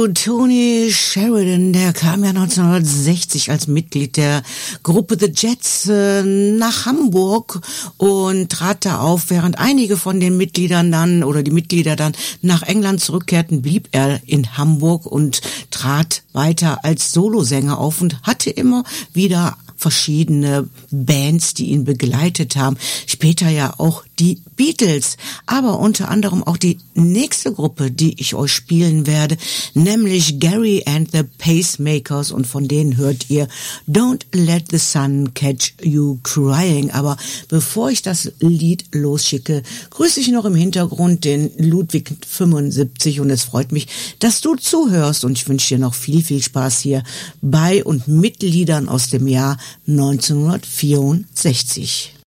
Tony Sheridan, der kam ja 1960 als Mitglied der Gruppe The Jets nach Hamburg und trat da auf. Während einige von den Mitgliedern dann oder die Mitglieder dann nach England zurückkehrten, blieb er in Hamburg und trat weiter als Solosänger auf und hatte immer wieder verschiedene Bands, die ihn begleitet haben. Später ja auch die Beatles, aber unter anderem auch die nächste Gruppe, die ich euch spielen werde, nämlich Gary and the Pacemakers, und von denen hört ihr Don't Let the Sun Catch You Crying. Aber bevor ich das Lied losschicke, grüße ich noch im Hintergrund den Ludwig 75 und es freut mich, dass du zuhörst, und ich wünsche dir noch viel, viel Spaß hier bei und mit Liedern aus dem Jahr 1964.